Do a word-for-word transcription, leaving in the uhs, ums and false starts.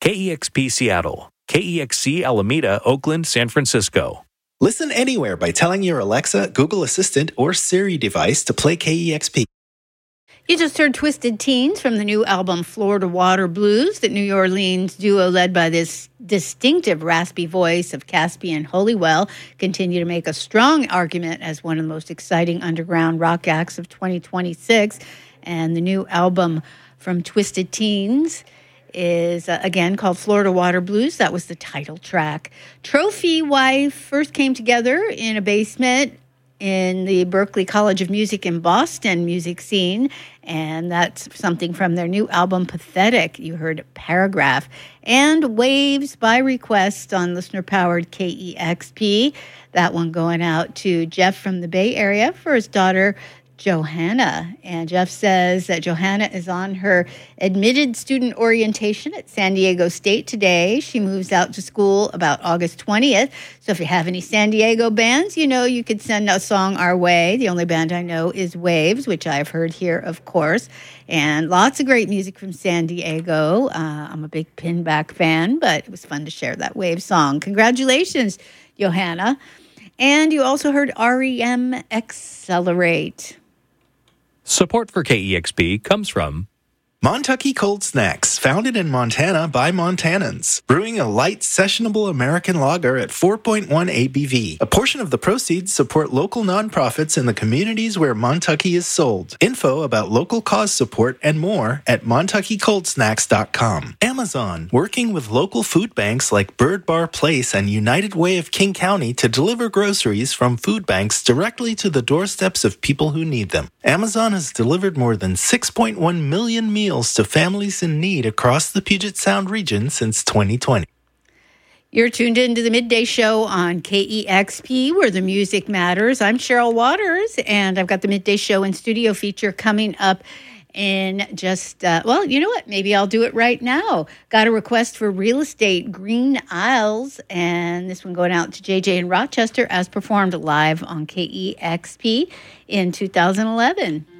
K E X P Seattle, K E X C Alameda, Oakland, San Francisco. Listen anywhere by telling your Alexa, Google Assistant, or Siri device to play K E X P. You just heard Twisted Teens from the new album Florida Water Blues, the New Orleans duo led by this distinctive raspy voice of Caspian Holywell continue to make a strong argument as one of the most exciting underground rock acts of twenty twenty-six. And the new album from Twisted Teens is, uh, again, called Florida Water Blues. That was the title track. Trophy Wife first came together in a basement in the Berklee College of Music in Boston music scene, and that's something from their new album, Pathetic. You heard Paragraph. And Waves by request on listener-powered K E X P. That one going out to Jeff from the Bay Area for his daughter, Johanna. And Jeff says that Johanna is on her admitted student orientation at San Diego State today. She moves out to school about August twentieth. So if you have any San Diego bands, you know, you could send a song our way. The only band I know is Waves, which I've heard here, of course. And lots of great music from San Diego. Uh, I'm a big Pinback fan, but it was fun to share that Waves song. Congratulations, Johanna. And you also heard R E M Accelerate. Support for K E X P comes from Montucky Cold Snacks, founded in Montana by Montanans, brewing a light, sessionable American lager at four point one A B V. A portion of the proceeds support local nonprofits in the communities where Montucky is sold. Info about local cause support and more at montucky cold snacks dot com. Amazon, working with local food banks like Bird Bar Place and United Way of King County to deliver groceries from food banks directly to the doorsteps of people who need them. Amazon has delivered more than six point one million meals to families in need across the Puget Sound region since twenty twenty. You're tuned into the Midday Show on K E X P, where the music matters. I'm Cheryl Waters, and I've got the Midday Show and studio feature coming up in just, uh, well, you know what? Maybe I'll do it right now. Got a request for Real Estate, Green Isles, and this one going out to J J in Rochester as performed live on K E X P in two thousand eleven.